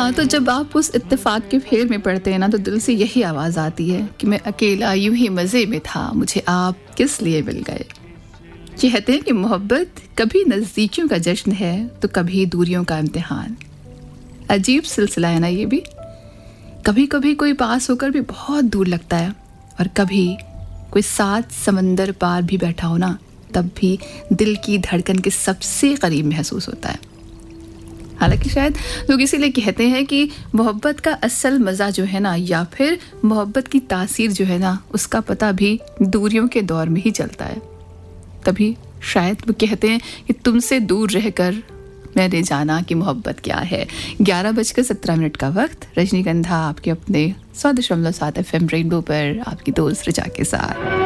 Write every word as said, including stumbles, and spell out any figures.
हाँ, तो जब आप उस इत्तेफाक के फेर में पड़ते हैं ना, तो दिल से यही आवाज़ आती है कि मैं अकेला यूं ही मज़े में था, मुझे आप किस लिए मिल गए। कहते हैं कि मोहब्बत कभी नज़दीकियों का जश्न है तो कभी दूरियों का इम्तिहान। अजीब सिलसिला है ना ये भी। कभी कभी कोई पास होकर भी बहुत दूर लगता है और कभी कोई सात समंदर पार भी बैठा हो ना, तब भी दिल की धड़कन के सबसे करीब महसूस होता है। हालांकि शायद लोग इसीलिए कहते हैं कि मोहब्बत का असल मज़ा जो है ना, या फिर मोहब्बत की तासीर जो है ना, उसका पता भी दूरियों के दौर में ही चलता है। तभी शायद वो कहते हैं कि तुमसे दूर रहकर मैंने जाना कि मोहब्बत क्या है। ग्यारह बजकर सत्रह मिनट का वक्त, रजनीगंधा आपके अपने सौ दशमलव सात एफ एम रेनबो पर आपकी दोस्त रजा के साथ।